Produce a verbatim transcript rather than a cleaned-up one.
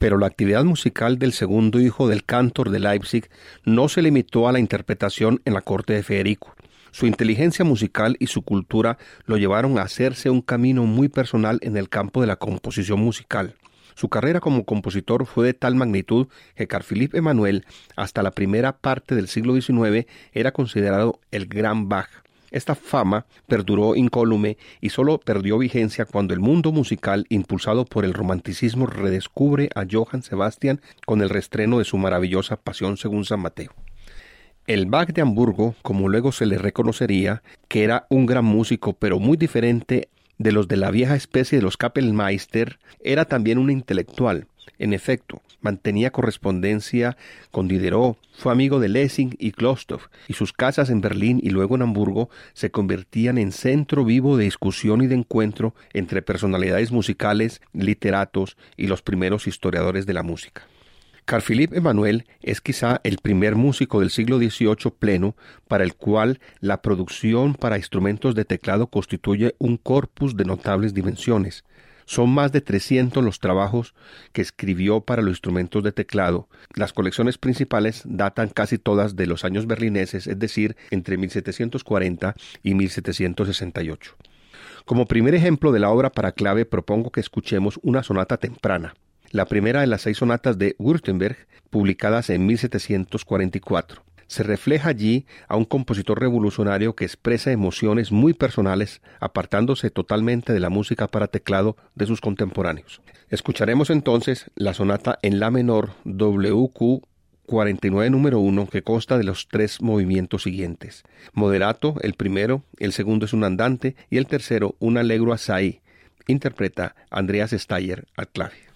Pero la actividad musical del segundo hijo del Cantor de Leipzig no se limitó a la interpretación en la corte de Federico. Su inteligencia musical y su cultura lo llevaron a hacerse un camino muy personal en el campo de la composición musical. Su carrera como compositor fue de tal magnitud que Carl Philipp Emanuel, hasta la primera parte del siglo diecinueve, era considerado el gran Bach. Esta fama perduró incólume y solo perdió vigencia cuando el mundo musical, impulsado por el romanticismo, redescubre a Johann Sebastian con el reestreno de su maravillosa Pasión según San Mateo. El Bach de Hamburgo, como luego se le reconocería, que era un gran músico pero muy diferente de los de la vieja especie de los Kapellmeister, era también un intelectual. En efecto, mantenía correspondencia con Diderot, fue amigo de Lessing y Klostoff, y sus casas en Berlín y luego en Hamburgo se convertían en centro vivo de discusión y de encuentro entre personalidades musicales, literatos y los primeros historiadores de la música. Carl Philipp Emanuel es quizá el primer músico del siglo dieciocho pleno para el cual la producción para instrumentos de teclado constituye un corpus de notables dimensiones. Son más de trescientos los trabajos que escribió para los instrumentos de teclado. Las colecciones principales datan casi todas de los años berlineses, es decir, entre mil setecientos cuarenta y mil setecientos sesenta y ocho. Como primer ejemplo de la obra para clave propongo que escuchemos una sonata temprana, la primera de las seis sonatas de Württemberg, publicadas en mil setecientos cuarenta y cuatro. Se refleja allí a un compositor revolucionario que expresa emociones muy personales, apartándose totalmente de la música para teclado de sus contemporáneos. Escucharemos entonces la sonata en la menor W Q cuarenta y nueve número uno, que consta de los tres movimientos siguientes. Moderato, el primero, el segundo es un andante y el tercero un allegro assai. Interpreta Andreas Steyer al clave.